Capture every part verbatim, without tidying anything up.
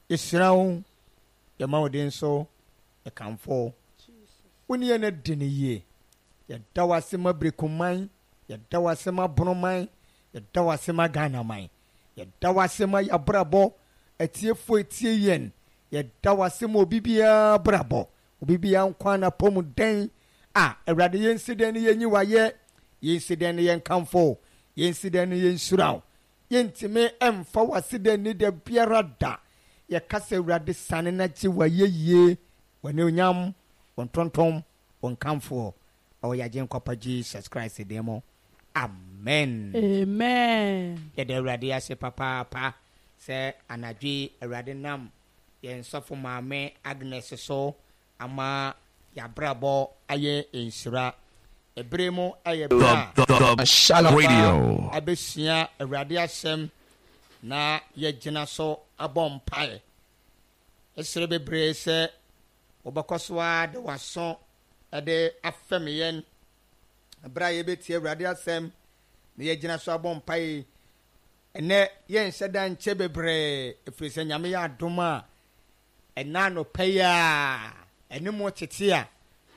Israel, your mountain so a camphor. When you're not dinner ye, your dawasima bricomine, your dawasima bromine, your dawasima Ghana mine, your dawasima ya brabo, a tear for it yen, your dawasimo bibia brabo, bibia kwana pomu den, ah, a radiant incident yen you are yet, ye incident yen camphor, ye incident yen surround. Yentime em fa waside ni de biara da ye kase urade sane na chi wa yeye wane onyam won tonton won kamfo o ya gen kwapa Jesus Christ demo amen amen ye de urade ase papa pa se anadwi urade nam ye nsofo maame Agnes so ama ya brabo aye ensura Ebremo ayebra Shalom Radio abesia awurade asem na yegina so abom pae esere bebre se obakosoa de waso ade afemiyen abra yebeti awurade asem na yegina so abom pae ene yen seda nche bebre efrese nyame ya adoma ena no paya ene mo tete a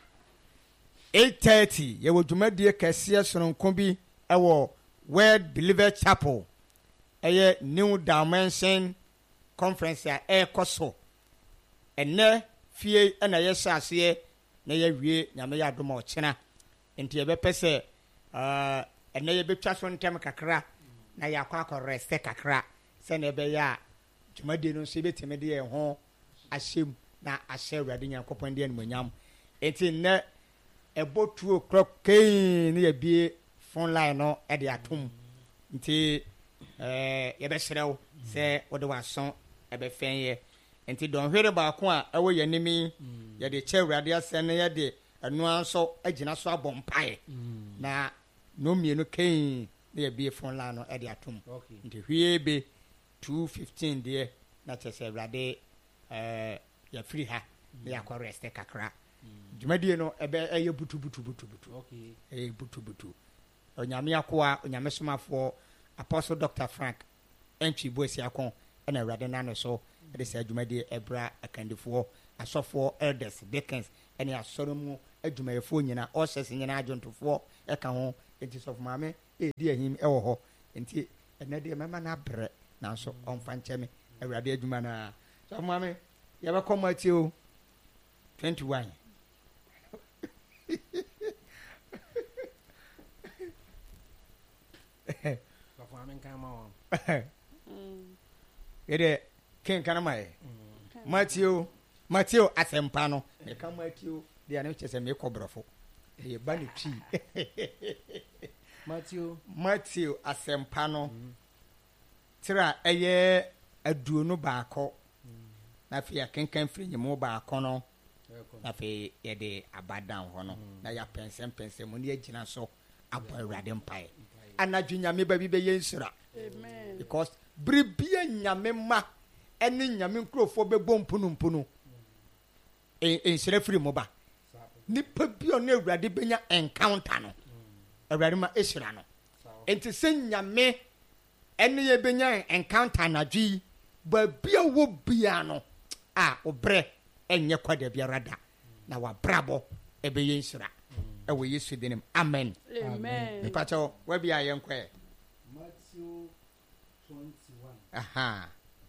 eight thirty ye wo dwumadie kase sononko bi ewo Word Believer Chapel eye New Dimension Conference a e koso ene fie na ye hyase na ye wie nyame ya adoma ochena enti ye bepese uh ene ye betwa so ntem kakra na ya kwa akọ rest kakra se na ebe ya dwumadie no so betime de ye ho ahyem na ahye awurade nyankopon de anumonyam enti ne about two o'clock kain ye bie phone line no e de atom nti eh ye be hrew se wo de wason e be fen ye nti don hwere ba ko a e wo ye nimi ye de che awurade asen ye de anu anso agina so abompae na no mie no kain ye bie phone line no e de atom nti hwie be two fifteen de na che se awurade eh ya free ha ya ko rest kakra Jumadie no ebe eye butu butu butu butu. Okay. Eh butu butu. Onyame akoa, onyame somafo Apostle Doctor Frank entwi boasi akon na awurade na no so e de sa Jumadie ebra akandefo asofo elders deacons ene asoromu adwumayefo nyina osses nyina ajontofo e ka ho enti sof maame e di ahim e wo ho enti ene de mema na bre na so onfa ncheme awurade adwuma na sof maame ye be komati o twenty-one Ede ken kana mai Matthew Matthew asempa no e ka Matthew de ane chese me kobrofo e ba ne twi Matthew Matthew asempa no tira eye aduonu baako na fi akenkan firi nyimo baako no na fi ye de abadan ho no na ya pensem pensem mo ne agina so abo awurade mpae anadwu nyame ba bi be yensura amen because bribia nyame ma ene nyame nkrofo be bompunu mpunu en ensere firi mo ba nipa bi o na awurade benya encounter no awurade ma esura no enti se nyame ene ye benya encounter anadwu ba bia wo bia no a obre enye kwada biara da na wa brabo ebe yensura ewe Yesu denim amen amen ipacho wa bia yenkwe Matthew twenty-one aha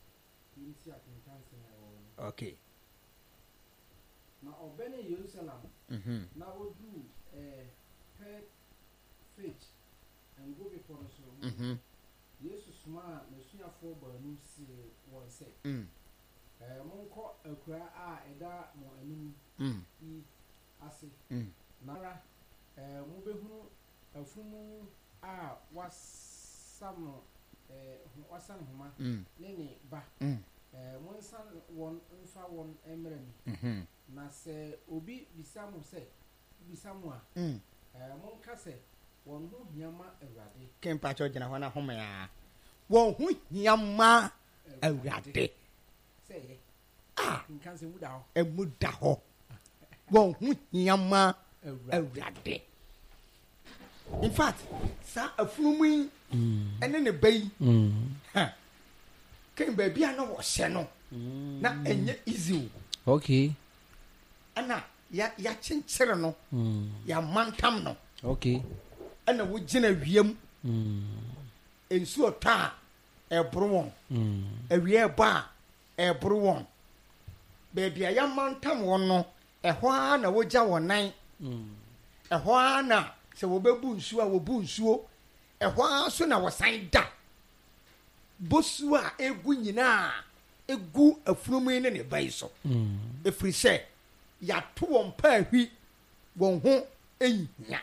okay na obene Jerusalem mhm na odu eh pe fetch and go before the so mhm Jesus ma na suafo banu si won say mm eh monko akura a eda mo anum mm i ase mm nara eh mo behunu afumu a wasam eh wasan homa mm ne ne ba mm eh mo san won mfa won emre ni mhm na se obi bisamu se bisamu a mm eh mo nka se won ho hiama awurade ken pacho jina ho na ho ya won ho hiama awurade se ah nka se muda ho emuda ho won ho hiama awurade in fact sa afunumu mm ene ne bai mm ha ken ba bia na wo hye no na enye easy. Okay. Ana ya ya chinchire no. Ya mantam no. Okay. Ana wo gina wiem. Ensu otwa ebro won. Awie ba ebro won. Baby ya mantam won no ehwo a na wo gya wonan. Ehwo a na se wo bebu nsu a wo bu nsuo. Ehwo a so na wo san da. Bosu a egu nyina egu afunumu ne ne bai so. Efiri se ya to won pa ahwi won ho enyia.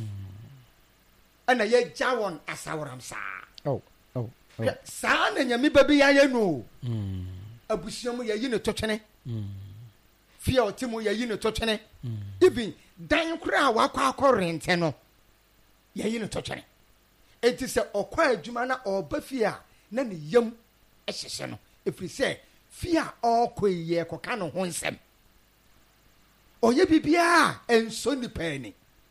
Ana ye gya won asaworam sa. Oh, oh. Oh. Sa na nyame babi ya ye no. Mm. Abusiamu ye yi ne totwene. Mm. Fia otimu ye yi ne totwene. Mm. Even dan kura wa kwa akorente no. Ye yi ne totwene. Enti se okwa adwuma na oba fia na ne yam ehyehye no. Efiri se fia okoye koka no ho nsem. Oye bibia enso ni pani.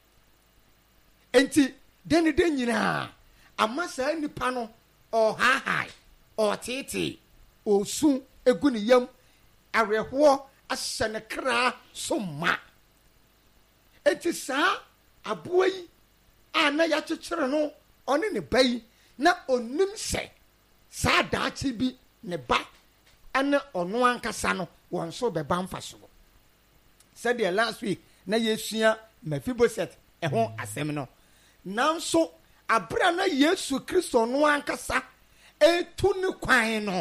Enti deni den nyina amasa nipa no o ha hai o tete o su egu ne yam areho ahye ne kra somma. Enti sa aboyi ana ya kyekere no one ne bai na onim se sa daachi bi ne ba ana ono ankasa no won so be ba mfa so. Said the last week na yesua Mephibosheth ehon asem no. Nanso abra na Yesu Kristo no ankasa etu ne kwan no.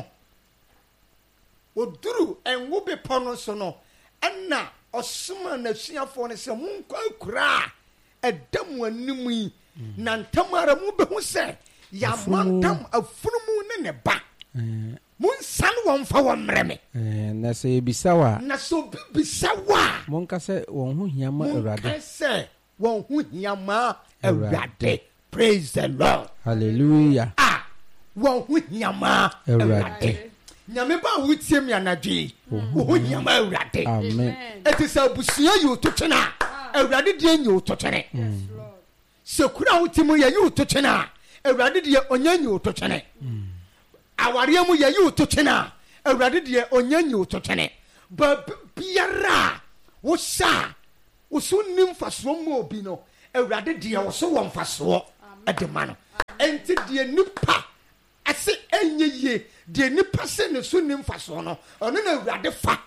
Oduru enwo be pono so no. Enna osuma na suafo ne se munkwa kura edamu animu yi na ntamara mu be hu se ya mantam afunumu ne ne ba. Mun san won fa won mreme eh na se bisawa na so bisawa mon ka se won hu hiama awurade mon ka se won hu hiama awurade. Praise the Lord. Hallelujah. Ah won hu hiama awurade. Nyame ba wutie mi anadwe wo hu hiama awurade. Amen. Eti se abusia yi ototwena awurade die nyi ototwene. Se kura wutimu ye yi ototwena awurade die onyanyi ototwene. Awariya mu ye yi ototwena awurade die onyanyi ototwene. Ba biara wo sa wo so nim faso mu obi no awurade die wo so won faso adema no. Enti die nipa ase enye ye die nipa se ne so nim faso no ono na awurade fa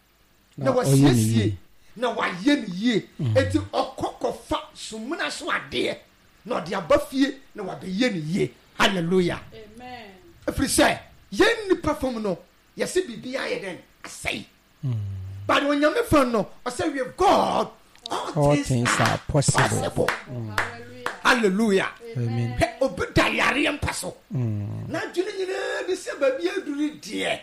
na wasiesie na waye ne ye. Enti okokofa sumuna so ade na ode abafie na wabeye ne ye. Hallelujah. Amen. Efiri se yen nipa fom no yesi bibia ye den asai. But when you fun no I say with God all, all things, things are, are possible, possible. Mm. Hallelujah. Amen. Obi dayare mpaso na dwene nyina bi se ba bia duri de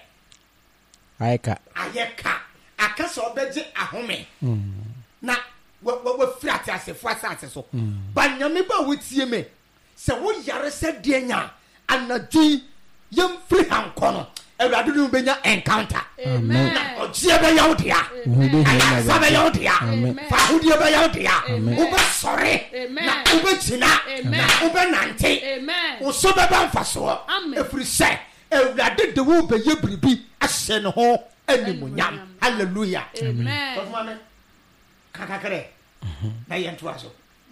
ayeka ayeka akasa obeje ahome na wo flat asefo asase so ba nyame ba wotie me se wo yare se de nya anadwi yem free hankono awurade no benya encounter. Amen. Ojie be yawdia asa be yawdia fa hudie be yawdia ube sore na ube china na ube nante wo so be ba mfaso efiri se awurade de wo be yebribi ahye ne ho animunyam. Hallelujah. Amen. Mama kakakere na yentu aso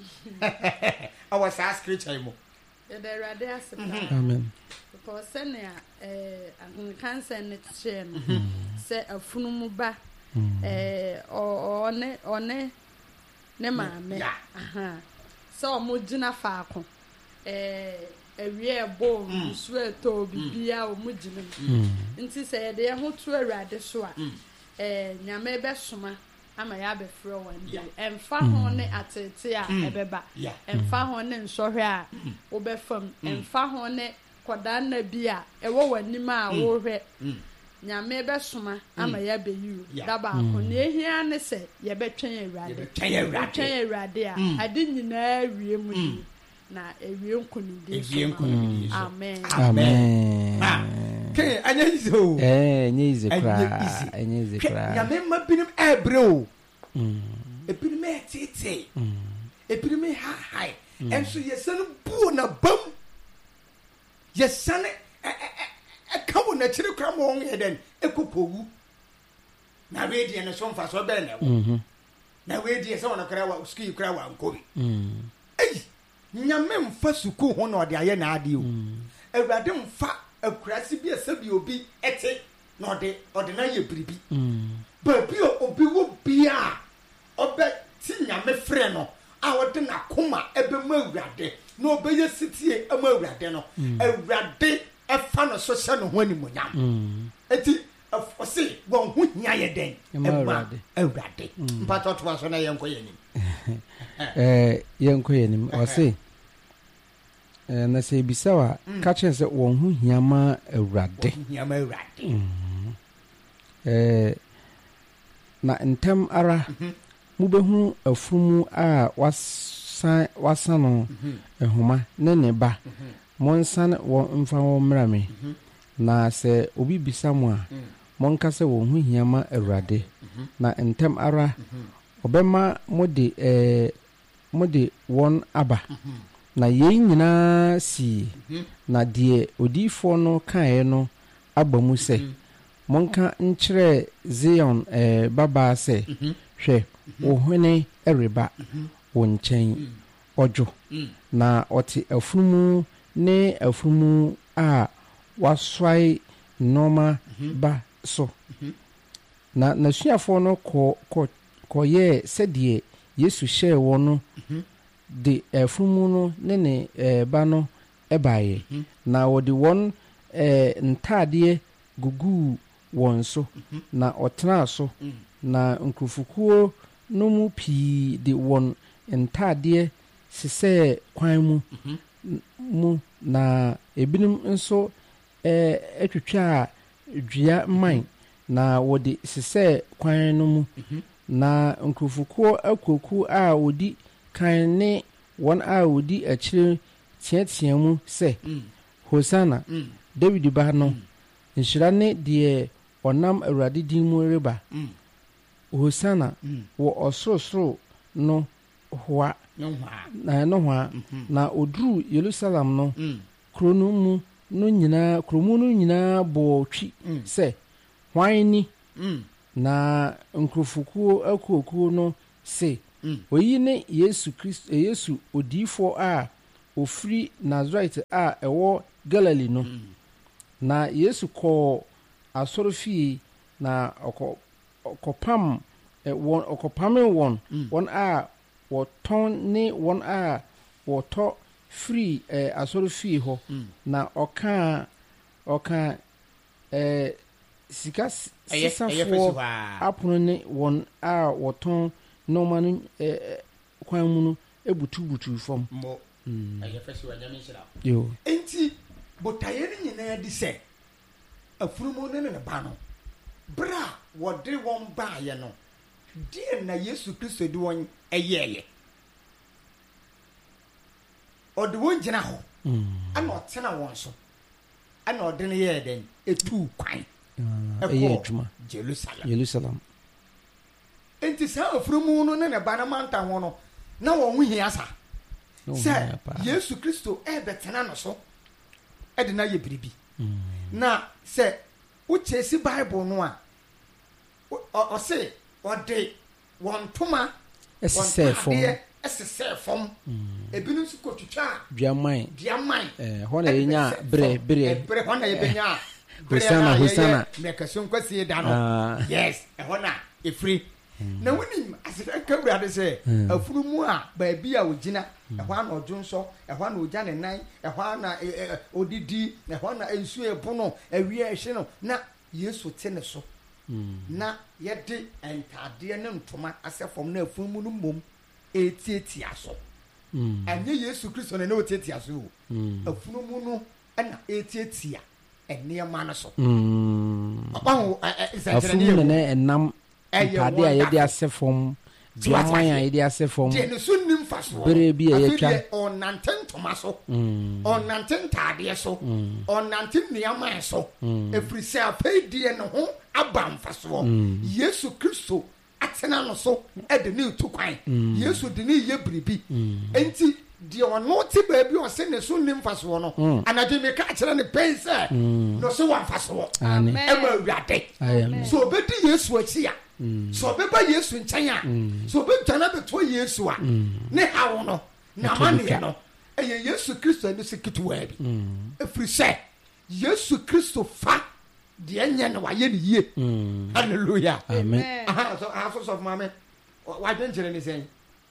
awa sa scripture mo the awurade asem. Amen. Because senya eh cancer ne tche no se afunumu ba eh one one ne maame aha so mo gina faako eh ewie ebo nsu eto bibia o mo gina nti se de ho to awurade so a eh nyame be soma ama ya be frɛ one day emfa ho ne atete a ebeba emfa ho ne nsohwe a obɛfam emfa ho ne koda na bia ewo wanim a wo hwɛ nyame be soma ama ya be yiru daba ko ne ehia ne se ye betwen awurade betwen awurade a ade nyinaa wie mu ni na ewie nkonidi so. Amen. Amen. Ke anya izo eh anya izo kra anya izo kra nyame mabinim ebre o ebinim etete ebinim ha hai enso yesanu bu na bam yesane e ka wo na chiri kra mo ye den ekopowu na we die ne so mfa so be na wo na we die se wona kra wa ski kra wa nkobi ei nyame mfa suku ho na ode aye na ade o awurade mfa akurasi bi ese bi obi ete na ode ode na ye biribi ba bi obi wo bia obe ti nyame frɛ no a ode na koma ebe ma awurade na obeye sitie ama awurade no awurade efa no so hye no ho animonyam eti ɔse wɔn ho hia yɛ den ɛma awurade mpatɔ to so na yɛnkɔ yɛ nim eh yɛnkɔ yɛ nim ɔse eh na sɛ bisa wa ka kyerɛ sɛ wɔn ho hia ma awurade hia ma awurade eh na ntem ara mubehu afumu a wasa wasa no ehoma ne ne ba monsan wɔ mfa wɔ mrame na sɛ obi bisa mu a monka sɛ wɔn ho hia ma awurade na ntem ara obɛma mode eh mode wɔn aba na yɛn nyinaa si na deɛ odifo no kae no aba mu sɛ monka nkyerɛ Zion eh baba sɛ hwɛ wo hene ɛreba wo nkyɛn ɔdwo na ɔte afunumu ne afunumu a waswai noma ba so na nasuafo no kɔ kɔ kɔyɛ sɛdeɛ Yesu hyɛɛ wɔn no de afunumu no ne ne eh, ba no ɛbaeɛ na wɔde wɔn eh, ntaadeɛ gugu wɔn so na ɔtena so na nkurɔfokuo no mu pii de wɔn ntaadeɛ sisɛ kwan mu mu na ebinom nso eh etwitwa dua man na wɔde sisɛ kwan no mu na nkurɔfokuo akoku a wodi kan ne wɔn a wodi akyire teatea mu sɛ Hosana David ba no nhyira ne deɛ ɔnam Awurade din mu reba Hosana wɔ ɔsorosoro no hoa na no hoa na oduru Yerusalem no krono mu no nyinaa kromu no nyinaa bɔ twi sɛ hwan ni na nkurɔfokuo akokuo no se oyi ne Yesu Kristo Yesu odifo a ofiri Nazareth a ɛwɔ Galilee no na Yesu kɔ asorofie na ɔkɔ ɔkɔpam wɔn ɔkɔpam wɔn wɔn a wɔtɔn ne wɔn a wɔtɔ free eh, asorofie hɔ na ɔka ɔka eh, sika sisafoɔ apono ne wɔn a wɔtɔn nɔɔma no eh, kwan mu no ebutubutu fam mo ɛyɛ fɛsi wa nyame nhyira yo enti botaye ne nyinaa di sɛ afurumu ne ne ba no bra wɔde wɔn baayɛ no deɛ na Yesu Kristo de wɔn ɛyɛɛyɛ ɔde wɔn gyina hɔ ana ɔtena wɔn so ana ɔde ne yɛɛ den etu kwan ɛyɛ adwuma Jerusalem Jerusalem enti saa afurumu no ne ne ba na manta ho no na wɔn ho hia sa sɛ Yesu Kristo ɛbɛtena no so ɛde na yɛ biribi na sɛ wokyesi Bible no a ɔse ɔde wɔn toma ɛsesɛ fam ɛsesɛ fam ebinom nso kɔtwitwa duaman duaman eh hɔ na yɛnya brɛ brɛ brɛ hɔ na yɛbɛnya Hosana Hosana mɛkɛso nkwasi da no yes ɛhɔ na efiri na wonim asefɛ kawurade sɛ afurumu a baabi a ogyina ɛhɔ na ɔdwo nso ɛhɔ na ogya ne nan ɛhɔ na odidi ɛhɔ na nsu ebu no awia ehye no na Yesu te ne so na yɛde ntadeɛ ne ntoma asɛ fam na afurumu no mom etietia so ɛnyɛ Yesu Kristo na na otietia so afurumu no ɛna etietia ɛnneɛma no so ɔkwan afurumu ne ɛnam ntade a yɛde asɛ fam duaman a yɛde asɛ fam deɛ ne so nim fa so bere bi a yɛtwa ɔnante ntoma so ɔnante ntadeɛ so ɔnante nneɛma so ɛfiri sɛ afei deɛ ne ho aba mfa soɔ Yesu Kristo atena no so ɛde ne tu kwan Yesu de ne yɛ biribi enti de ono ti ba bi o se ne so nim faso no anadwe me ka kire ne pense no se wan faso amen e ma wiade so obedi Yesu achi a so obeba Yesu nchen a so obetana beto Yesu a ne hawo no na mane no eye Yesu Kristo ne sekituwa bi efiri se Yesu Kristo fa de enye no waye ne yie hallelujah amen aha so aha so of mama wa dwenjere ne sen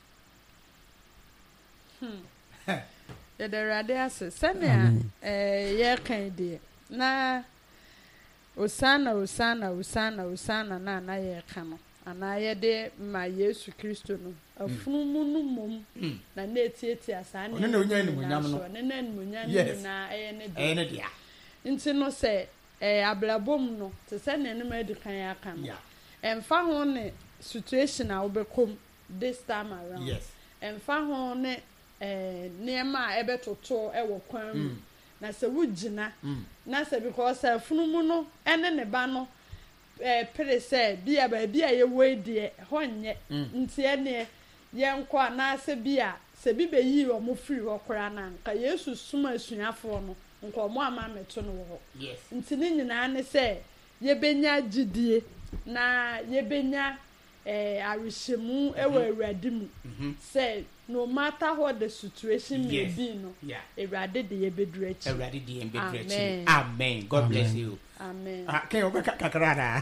ya da rade ase sɛnea eh ye kan de na osana osana osana osana na na ye kan no ana ye de ma Yesu Kristo no afunumu no mom na na etietie asane ne na onya ni munyam no ne na munyam ni na eye ne de eye ne dia nti no sɛ eh ablabom no te sɛ ne ne ma di kan ya kan no emfa ho ne situation a obekom this time around yes emfa ho ne eh niema a ebetoto ewo kwan mu na se wugina na se because afunumu no ene ne ba no eh pere se bia ba bia ye weidie honye nti ene ye nko na se bia se bi be yi o mo free wo kora na nka Yesu suma asuafo no nko mo ama meto no wo yes nti ni nyina ne se ye benya gidie na ye benya eh arishemu ewo awurade mu say no matter what the situation may yes. be no yeah awurade de ye bedru achi awurade de ye bedru achi amen god bless you amen ah can you kakra da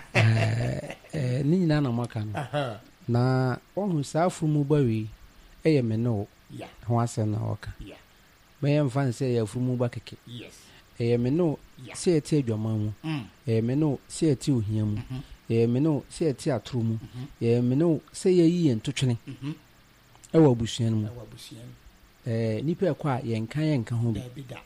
eh ni nyina na maka no aha na ohun safu mu bawi eye me no yeah ho asem na oka yeah me yem fan say ya fumu ba keke yes eye me no say eti adwaman mu eye me no say eti ohia mu eye me no say eti atoro mu eye me no say yayi entotwene ewa abusuan mu ewa abusuan eh nipa ekwa ye nkan ye nkan ho bi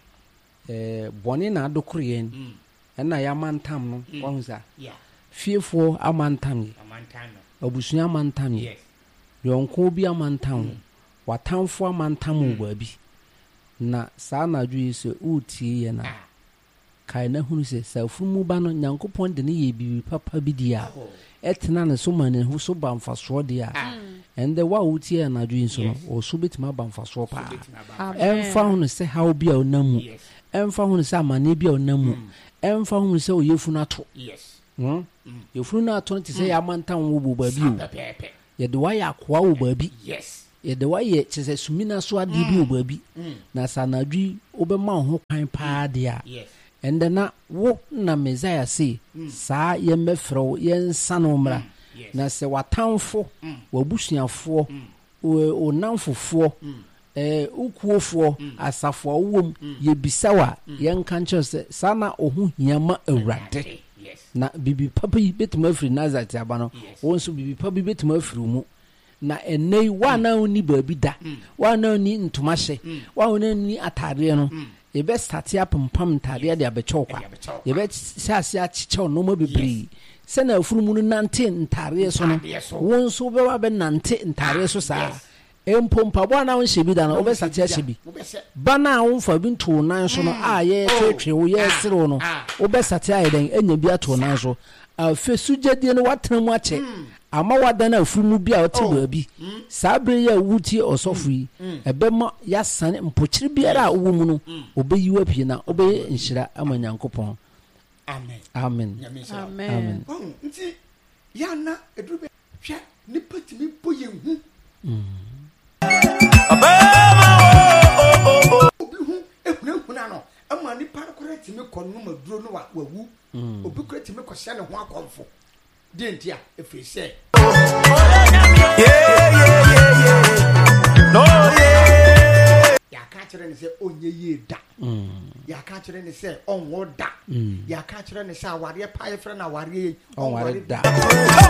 eh bone na adokoro yen na ya mantam no won za yeah fiefo amantam ye amantam no abusuan amantam ye yes yonko bi amantam watamfo amantam wo bi na saa na adwu se utie ye na kai na hunu se safumu ba no nyankopon de ne ye bibi papa bi dia etena ne so mane hu so bamfaso de a ende wa utie na adwu nso no o so betima bamfaso pa emfa hunu se hawo bi a onamu emfa hunu se amane bi a onamu emfa hunu se oyefunu ato yes hm yefunu ato te se ya mantan wo bo ba bi o ye de wa ya kwa wo ba bi yes ye de wa ye che se sumina so ade bi o ba bi na sanadwi obema ho kwan pa de a yes ende na wo na Messiah say saa ye mefro ye nsa no mra na se watamfo wabusuafo o namfofo eh ukuofo asafo awom ye bisawa ye nkanche se saa na ohu hiama awurade na bibi papa yi betuma afiri Nazareth abano won so bibi papa bi betuma afiri mu na enei wa na oni baabi da wa na oni ntoma hye wa na oni atare no ebe stati apampam ntare de abecho kwa ebe sase achiche no mo bebri se na afurumu no nante ntare so no won so be wa be nante ntare so saa empompa bo na won hye bi da no obe sate ahye bi ba na won fa bi nto nan so no a ye twetwe wo ye sere no obe sate aye den enya bi ato nan so afesugedie no watena mu ache ama wadana afurumu bi a ote ba bi sabre ya wuti osofu yi ebema ya sane mpochiri biara a wo mu no obeyi wapie na obe nhyira ama Nyankopon amen amen amen amen nti ya na edurube hwe ni patimi boye hu obi hu ehunahuna no ama ni par correct me konu maduro no wa wawu obi correct me kwhye ne ho akomfo de ntia efiri se yeah yeah yeah yeah no yeah ya ka kire ne se onye ye da ya ka kire ne se onwo da ya ka kire ne se aware pa ye fre na aware onware da